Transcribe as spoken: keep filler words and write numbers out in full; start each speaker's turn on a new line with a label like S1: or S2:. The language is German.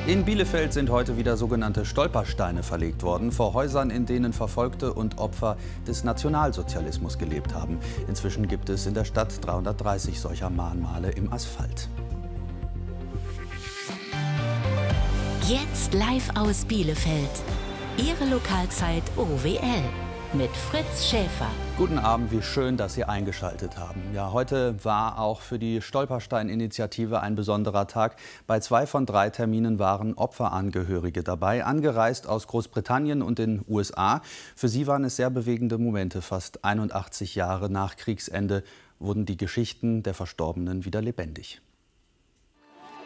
S1: In Bielefeld sind heute wieder sogenannte Stolpersteine verlegt worden, vor Häusern, in denen Verfolgte und Opfer des Nationalsozialismus gelebt haben. Inzwischen gibt es in der Stadt dreihundertdreißig solcher Mahnmale im Asphalt.
S2: Jetzt live aus Bielefeld. Ihre Lokalzeit O W L mit Fritz Schäfer.
S1: Guten Abend, wie schön, dass Sie eingeschaltet haben. Ja, heute war auch für die Stolperstein-Initiative ein besonderer Tag. Bei zwei von drei Terminen waren Opferangehörige dabei, angereist aus Großbritannien und den U S A. Für sie waren es sehr bewegende Momente. Fast einundachtzig Jahre nach Kriegsende wurden die Geschichten der Verstorbenen wieder lebendig.